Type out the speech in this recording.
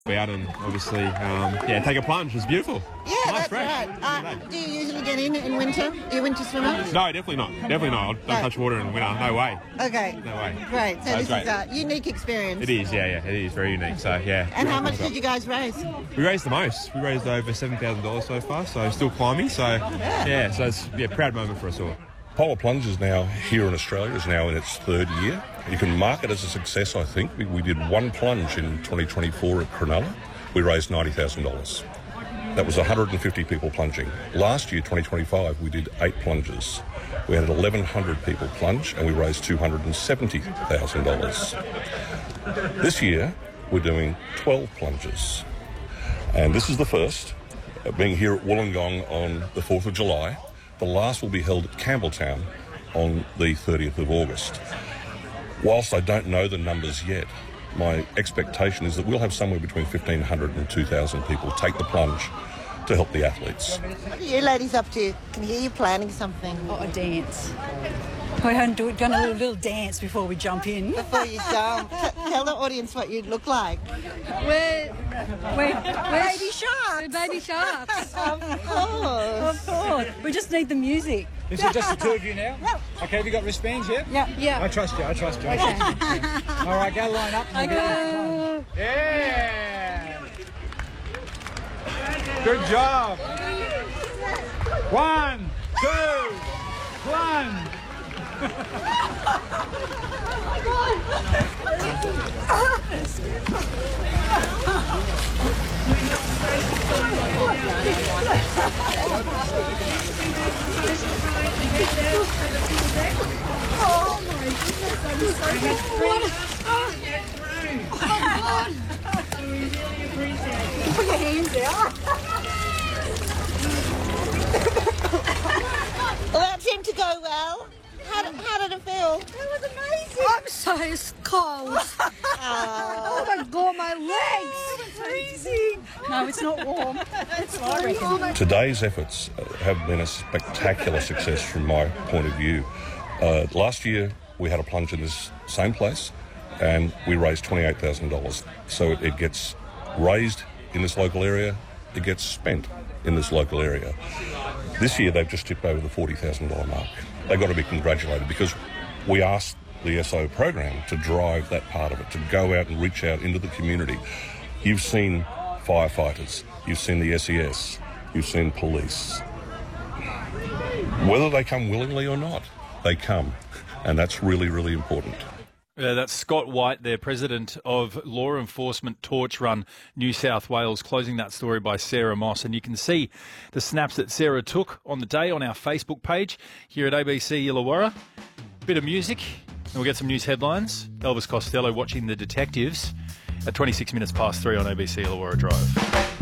Out and obviously, take a plunge. It's beautiful. Yeah, nice, that's right. Do you usually get in winter? Are you a winter swimmer? No, definitely not. Definitely not. I don't touch water in winter. No way. Okay. No way. Great. So this great. is a unique experience. It is, yeah. It is very unique. So, yeah. And how much did you guys raise? We raised the most. We raised over $7,000 so far, so still climbing. So, so it's a proud moment for us all. Polar Plunge is now here in Australia, is now in its third year. You can mark it as a success, I think. We did one plunge in 2024 at Cronulla. We raised $90,000. That was 150 people plunging. Last year, 2025, we did 8 plunges. We had 1,100 people plunge and we raised $270,000. This year, we're doing 12 plunges. And this is the first, being here at Wollongong on the 4th of July. The last will be held at Campbelltown on the 30th of August. Whilst I don't know the numbers yet, my expectation is that we'll have somewhere between 1,500 and 2,000 people take the plunge to help the athletes. What are you ladies up to? Can hear you planning something. Oh, a dance. We're going to do a little dance before we jump in. Before you jump. Tell the audience what you look like. We're baby sharks. We're baby sharks. Of course. Of course. We just need the music. Is it just the two of you now? Okay, have you got wristbands yet? Yeah. I trust you. Okay. All right, go line up. Okay. Yeah! Good job. 1, 2, plunge. Put your hands out. Well, that seemed to go well. How did it feel? It was amazing. I'm so cold. Oh my God, my legs. It's freezing. No, it's not warm. It's freezing. Today's efforts have been a spectacular success from my point of view. Last year, we had a plunge in this same place and we raised $28,000. So it gets raised in this local area, it gets spent in this local area. This year, they've just tipped over the $40,000 mark. They've got to be congratulated because we asked the SO program to drive that part of it, to go out and reach out into the community. You've seen firefighters, you've seen the SES, you've seen police. Whether they come willingly or not, they come. And that's really, really important. That's Scott White, their president of Law Enforcement Torch Run New South Wales, closing that story by Sarah Moss. And you can see the snaps that Sarah took on the day on our Facebook page here at ABC Illawarra. Bit of music, and we'll get some news headlines. Elvis Costello watching The Detectives at 26 minutes past 3 on ABC Illawarra Drive.